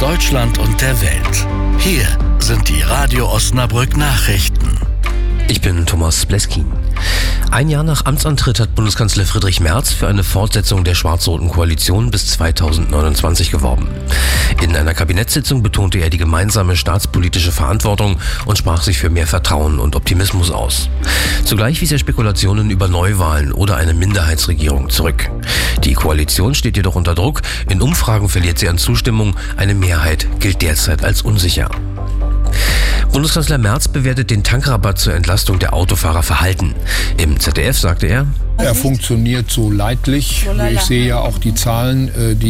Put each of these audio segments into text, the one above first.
Deutschland und der Welt. Hier sind die Radio Osnabrück Nachrichten. Ich bin Thomas Bleskin. Ein Jahr nach Amtsantritt hat Bundeskanzler Friedrich Merz für eine Fortsetzung der schwarz-roten Koalition bis 2029 geworben. In einer Kabinettssitzung betonte er die gemeinsame staatspolitische Verantwortung und sprach sich für mehr Vertrauen und Optimismus aus. Zugleich wies er Spekulationen über Neuwahlen oder eine Minderheitsregierung zurück. Die Koalition steht jedoch unter Druck. In Umfragen verliert sie an Zustimmung. Eine Mehrheit gilt derzeit als unsicher. Bundeskanzler Merz bewertet den Tankrabatt zur Entlastung der Autofahrer verhalten. Im ZDF sagte er: Er funktioniert so leidlich. Ich sehe ja auch die Zahlen,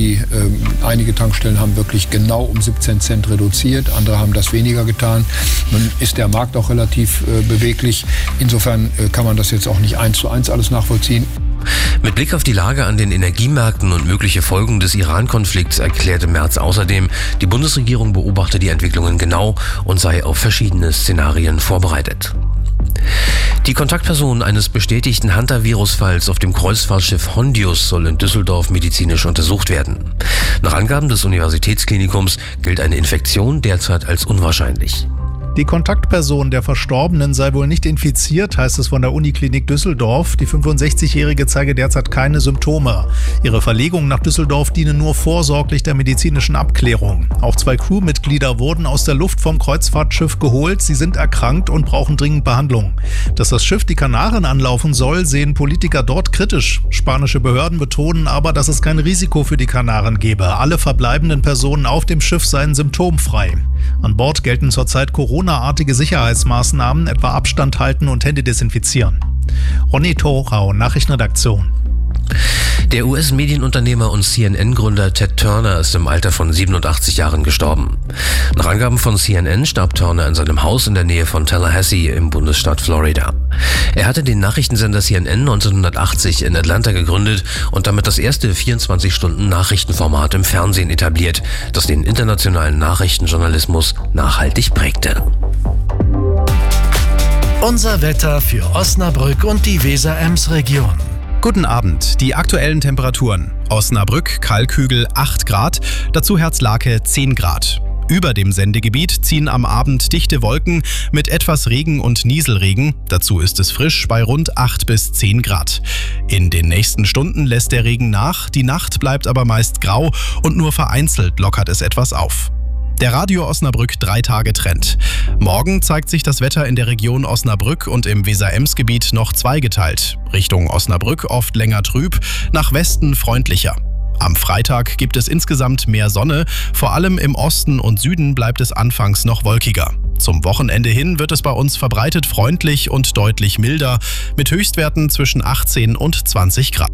einige Tankstellen haben wirklich genau um 17 Cent reduziert, andere haben das weniger getan. Nun ist der Markt auch relativ beweglich. Insofern kann man das jetzt auch nicht 1:1 alles nachvollziehen. Mit Blick auf die Lage an den Energiemärkten und mögliche Folgen des Iran-Konflikts erklärte Merz außerdem, die Bundesregierung beobachte die Entwicklungen genau und sei auf verschiedene Szenarien vorbereitet. Die Kontaktperson eines bestätigten Hantavirus-Falls auf dem Kreuzfahrtschiff Hondius soll in Düsseldorf medizinisch untersucht werden. Nach Angaben des Universitätsklinikums gilt eine Infektion derzeit als unwahrscheinlich. Die Kontaktperson der Verstorbenen sei wohl nicht infiziert, heißt es von der Uniklinik Düsseldorf. Die 65-Jährige zeige derzeit keine Symptome. Ihre Verlegung nach Düsseldorf diene nur vorsorglich der medizinischen Abklärung. Auch 2 Crewmitglieder wurden aus der Luft vom Kreuzfahrtschiff geholt. Sie sind erkrankt und brauchen dringend Behandlung. Dass das Schiff die Kanaren anlaufen soll, sehen Politiker dort kritisch. Spanische Behörden betonen aber, dass es kein Risiko für die Kanaren gebe. Alle verbleibenden Personen auf dem Schiff seien symptomfrei. An Bord gelten zurzeit Corona-artige Sicherheitsmaßnahmen, etwa Abstand halten und Hände desinfizieren. Ronny Thorau, Nachrichtenredaktion. Der US-Medienunternehmer und CNN-Gründer Ted Turner ist im Alter von 87 Jahren gestorben. Nach Angaben von CNN starb Turner in seinem Haus in der Nähe von Tallahassee im Bundesstaat Florida. Er hatte den Nachrichtensender CNN 1980 in Atlanta gegründet und damit das erste 24-Stunden-Nachrichtenformat im Fernsehen etabliert, das den internationalen Nachrichtenjournalismus nachhaltig prägte. Unser Wetter für Osnabrück und die Weser-Ems-Region. Guten Abend, die aktuellen Temperaturen. Osnabrück, Kalkhügel 8 Grad, dazu Herzlake 10 Grad. Über dem Sendegebiet ziehen am Abend dichte Wolken mit etwas Regen und Nieselregen. Dazu ist es frisch bei rund 8 bis 10 Grad. In den nächsten Stunden lässt der Regen nach, die Nacht bleibt aber meist grau und nur vereinzelt lockert es etwas auf. Der Radio Osnabrück 3-Tage-Trend. Morgen zeigt sich das Wetter in der Region Osnabrück und im Weser-Ems-Gebiet noch zweigeteilt. Richtung Osnabrück oft länger trüb, nach Westen freundlicher. Am Freitag gibt es insgesamt mehr Sonne, vor allem im Osten und Süden bleibt es anfangs noch wolkiger. Zum Wochenende hin wird es bei uns verbreitet freundlich und deutlich milder, mit Höchstwerten zwischen 18 und 20 Grad.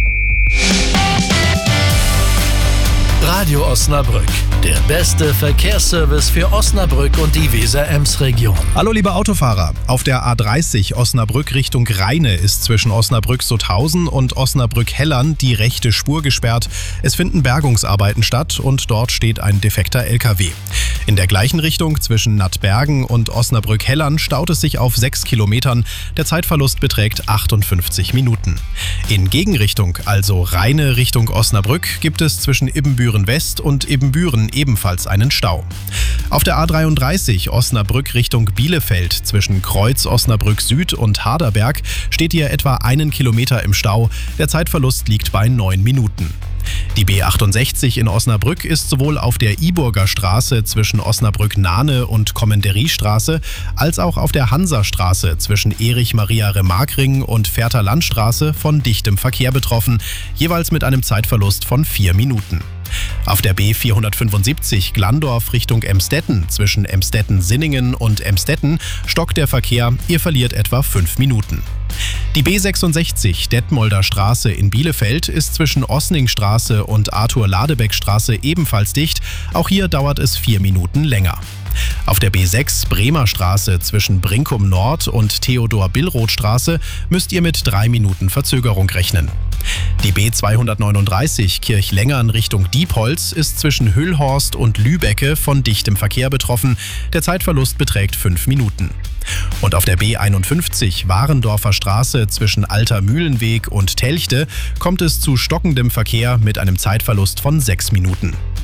Radio Osnabrück, der beste Verkehrsservice für Osnabrück und die Weser-Ems-Region. Hallo liebe Autofahrer, auf der A30 Osnabrück Richtung Rheine ist zwischen Osnabrück-Sutthausen und Osnabrück-Hellern die rechte Spur gesperrt. Es finden Bergungsarbeiten statt und dort steht ein defekter LKW. In der gleichen Richtung zwischen Nattbergen und Osnabrück-Hellern staut es sich auf 6 Kilometern. Der Zeitverlust beträgt 58 Minuten. In Gegenrichtung, also Rheine Richtung Osnabrück, gibt es zwischen Ibbenbüren West und Ibbenbüren ebenfalls einen Stau. Auf der A33 Osnabrück Richtung Bielefeld zwischen Kreuz Osnabrück Süd und Harderberg steht hier etwa 1 Kilometer im Stau. Der Zeitverlust liegt bei 9 Minuten. Die B68 in Osnabrück ist sowohl auf der Iburger Straße zwischen Osnabrück-Nahne und Kommanderiestraße als auch auf der Hansastraße zwischen Erich-Maria-Remarkring und Fährter Landstraße von dichtem Verkehr betroffen, jeweils mit einem Zeitverlust von 4 Minuten. Auf der B475 Glandorf Richtung Emstetten zwischen Emstetten-Sinningen und Emstetten stockt der Verkehr, ihr verliert etwa 5 Minuten. Die B66 Detmolder Straße in Bielefeld ist zwischen Ossningstraße und Arthur-Ladebeck-Straße ebenfalls dicht, auch hier dauert es 4 Minuten länger. Auf der B6 Bremer Straße zwischen Brinkum Nord und Theodor-Billroth-Straße müsst ihr mit 3 Minuten Verzögerung rechnen. Die B239 Kirchlengern Richtung Diepholz ist zwischen Hüllhorst und Lübecke von dichtem Verkehr betroffen. Der Zeitverlust beträgt 5 Minuten. Und auf der B51 Warendorfer Straße zwischen Alter Mühlenweg und Telchte kommt es zu stockendem Verkehr mit einem Zeitverlust von 6 Minuten.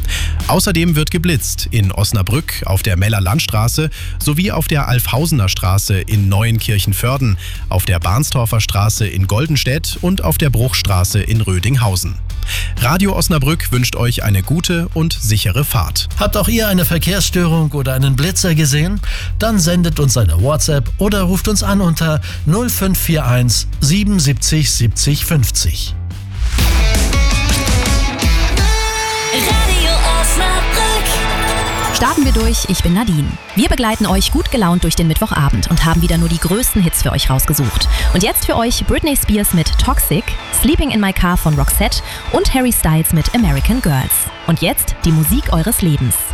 Außerdem wird geblitzt in Osnabrück auf der Meller Landstraße sowie auf der Alfhausener Straße in Neuenkirchen-Vörden, auf der Barnstorfer Straße in Goldenstedt und auf der Bruchstraße in Rödinghausen. Radio Osnabrück wünscht euch eine gute und sichere Fahrt. Habt auch ihr eine Verkehrsstörung oder einen Blitzer gesehen? Dann sendet uns eine WhatsApp oder ruft uns an unter 0541 77 70 50. Starten wir durch, ich bin Nadine. Wir begleiten euch gut gelaunt durch den Mittwochabend und haben wieder nur die größten Hits für euch rausgesucht. Und jetzt für euch Britney Spears mit Toxic, Sleeping in My Car von Roxette und Harry Styles mit American Girls. Und jetzt die Musik eures Lebens.